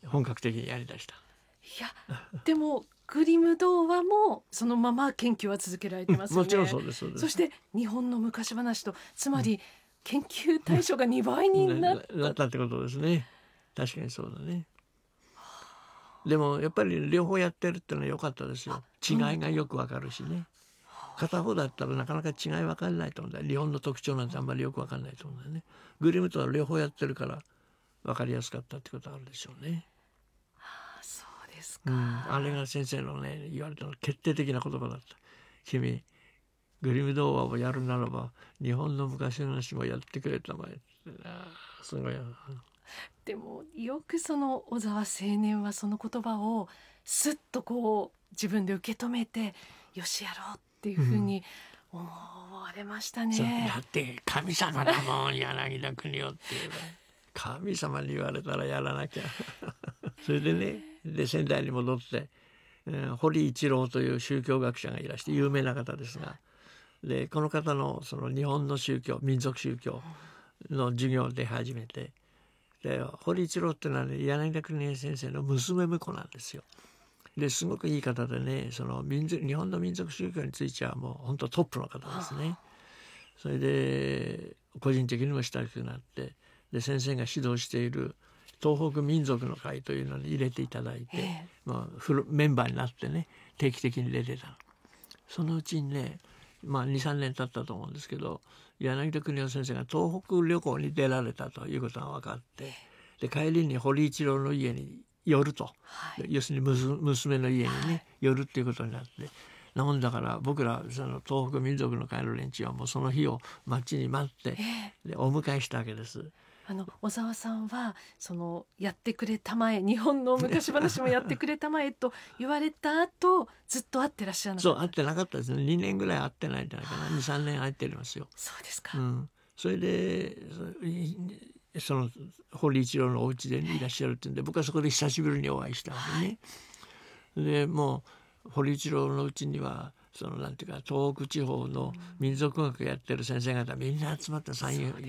本格的にやりだした。 いやでもグリム童話もそのまま研究は続けられてますよね。 もちろんそうですそうです。 そして日本の昔話とつまり研究対象が2倍になった、 ってことですね。確かにそうだね。でもやっぱり両方やってるってのは良かったですよ。違いがよくわかるしね。片方だったらなかなか違い分かんないと思うんだよ。日本の特徴なんてあんまりよく分かんないと思うんだよね。グリムとは両方やってるから分かりやすかったってことあるでしょうね。 そうですか、 あれが先生のね言われたの決定的な言葉だった。君グリム童話をやるならば日本の昔の話もやってくれたまえ。すごい。 でもよくその小沢青年はその言葉をすっとこう自分で受け止めてよしやろうっていうふうに思われましたね。 だって神様だもん柳田国男って言えば神様に言われたらやらなきゃそれでねで仙台に戻って、堀一郎という宗教学者がいらして有名な方ですが、でこの方のその日本の宗教民族宗教の授業で始めて、で堀一郎ってのは、ね、柳田国男先生の娘婿なんですよ。ですごくいい方でね、その日本の民族宗教についてはもう本当トップの方ですね。それで個人的にも親しくなって、で先生が指導している東北民族の会というのに入れていただいて、メンバーになってね定期的に出てたの。そのうちにね、2,3 年経ったと思うんですけど、柳田国男先生が東北旅行に出られたということが分かって、で帰りに堀一郎の家に寄ると、要するに娘の家にね、寄るっていうことになって、なもんだから僕らその東北民族の会の連中はもうその日を街に待って、でお迎えしたわけです。 小沢さんはそのやってくれたまえ日本の昔話もやってくれたまえと言われた後ずっと会ってらっしゃるの。 そう会ってなかったですね。2年ぐらい会ってないんじゃないかな。2、3年会ってますよ。 そうですか、 それでその堀一郎のお家でいらっしゃるっていうんで、僕はそこで久しぶりにお会いしたわけね。でもう堀一郎のうちにはそのなんていうか東北地方の民族学やってる先生方みんな集まって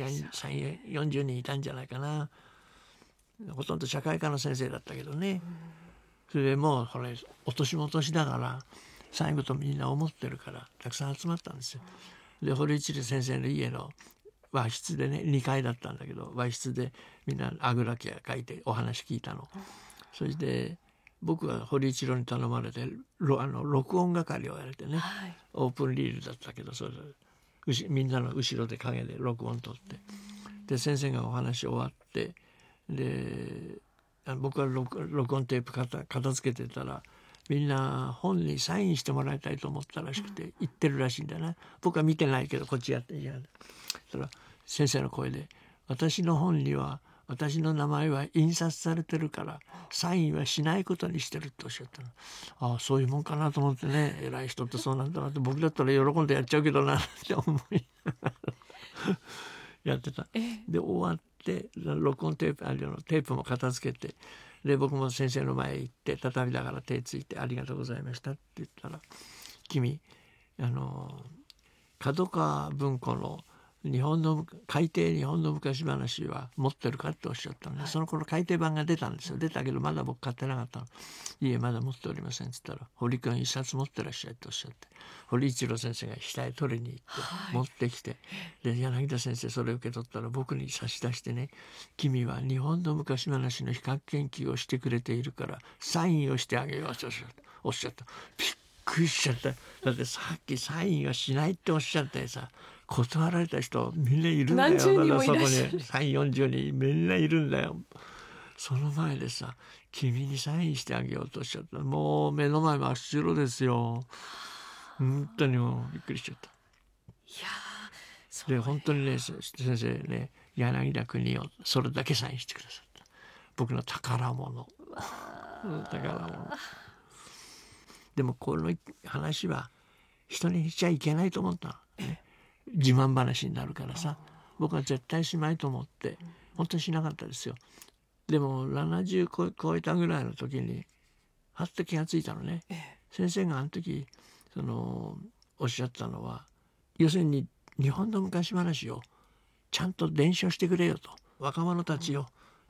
40人いたんじゃないかな。ほとんど社会科の先生だったけどね。それでもうこれお年も年だから最後とみんな思ってるからたくさん集まったんですよ。で堀一郎先生の家の和室でね、2階だったんだけど和室でみんなあぐらき書いてお話聞いたの。それで僕は堀一郎に頼まれて録音係をやれてね、オープンリールだったけどそれでみんなの後ろで陰で録音取って、で先生がお話終わって、で僕は録音テープ片付けてたらみんな本にサインしてもらいたいと思ったらしくて言ってるらしいんだな。僕は見てないけどこっちやっていやそしたら先生の声で私の本には私の名前は印刷されてるからサインはしないことにしてるっておっしゃったの。ああそういうもんかなと思ってね、偉い人ってそうなんだなって、僕だったら喜んでやっちゃうけどなって思いやってた。で終わって録音テープも片付けて、で僕も先生の前へ行って畳だから手ついてありがとうございましたって言ったら、君角川文庫の改訂日本の昔話は持ってるかっておっしゃったのね。その頃改訂版が出たんですよ。出たけどまだ僕買ってなかったの。いえまだ持っておりませんって言ったら、堀君一冊持ってらっしゃいっておっしゃって、堀一郎先生が下へ取りに行って持ってきて、で柳田先生それを受け取ったら僕に差し出してね、君は日本の昔話の比較研究をしてくれているからサインをしてあげようとおっしゃった。びっくりしちゃった。だってさっきサインはしないっておっしゃってさ、断られた人みんないるんだよ。 何十人もいらっしゃる。 そこに3、40人みんないるんだよ。その前でさ、君にサインしてあげようとおっしゃった。もう目の前真っ白ですよ。本当にもうびっくりしちゃった。 いやで本当にね先生ね、柳田国をそれだけサインしてくださった。僕の宝物。宝物。でもこの話は人にしちゃいけないと思ったの、ね、自慢話になるからさ、僕は絶対しまいと思って本当にしなかったですよ。でも70超えたぐらいの時にはっと気がついたのね。先生があの時おっしゃったのは、要するに日本の昔話をちゃんと伝承してくれよと、若者たちよ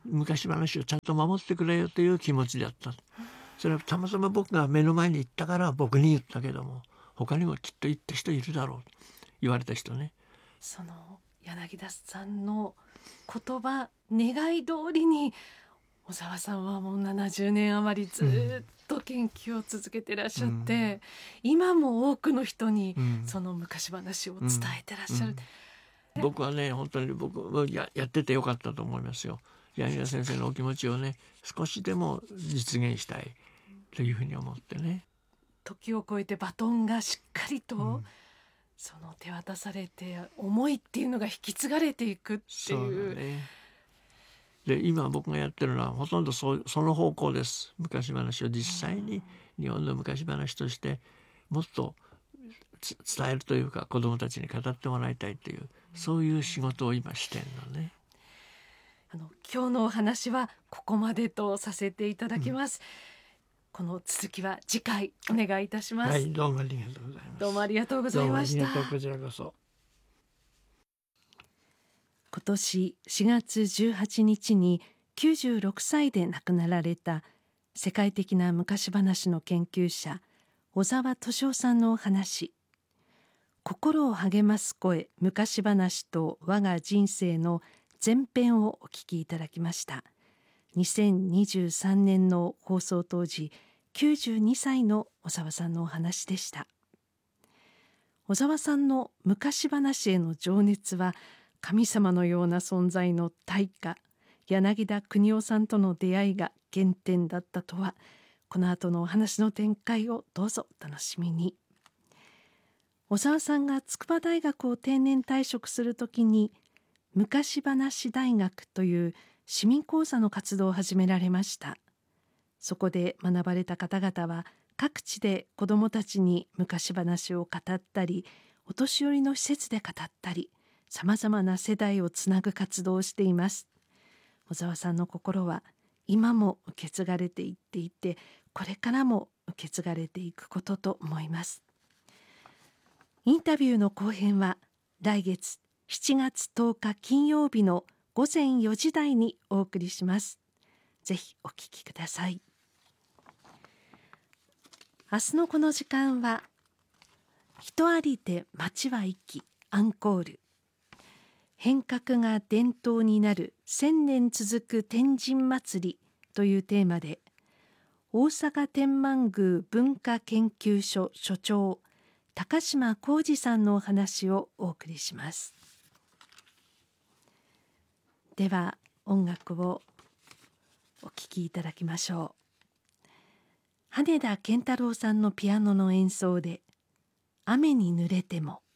昔話をちゃんと守ってくれよという気持ちであった。それはたまたま僕が目の前に行ったから僕に言ったけども、他にもきっと言った人いるだろう、言われた人ね。 その柳田さんの言葉、願い通りに小沢さんはもう70年余りずっと研究を続けてらっしゃって、今も多くの人にその昔話を伝えてらっしゃる。 僕はね、本当に僕もやっててよかったと思いますよ。柳田先生のお気持ちをね、少しでも実現したいというふうに思ってね。 時を超えてバトンがしっかりと、その手渡されて、思いっていうのが引き継がれていくっていう。 そうだね。で今僕がやってるのはほとんどその方向です。昔話を実際に日本の昔話としてもっと伝えるというか、子どもたちに語ってもらいたいという、そういう仕事を今してんのね。 今日のお話はここまでとさせていただきます。この続きは次回お願いいたします。 はい、どうもありがとうございます。 どうもありがとうございました。 どうもありがとう、こちらこそ。 今年4月18日に96歳で亡くなられた世界的な昔話の研究者小沢敏夫さんのお話、心を励ます声、昔話と我が人生の前編をお聞きいただきました。2023年の放送当時92歳の小沢さんのお話でした。小沢さんの昔話への情熱は神様のような存在の大家柳田邦夫さんとの出会いが原点だったとは、この後のお話の展開をどうぞお楽しみに。小沢さんが筑波大学を定年退職するときに昔話大学という市民講座の活動を始められました。そこで学ばれた方々は各地で子どもたちに昔話を語ったり、お年寄りの施設で語ったり、さまざまな世代をつなぐ活動をしています。小沢さんの心は今も受け継がれていっていて、これからも受け継がれていくことと思います。インタビューの後編は来月7月10日金曜日の午前4時台にお送りします。ぜひお聞きください。明日のこの時間は人ありで街は生きアンコール、変革が伝統になる1000年続く天神祭りというテーマで、大阪天満宮文化研究所所長高島浩二さんのお話をお送りします。では音楽をお聴きいただきましょう。羽田健太郎さんのピアノの演奏で雨に濡れても。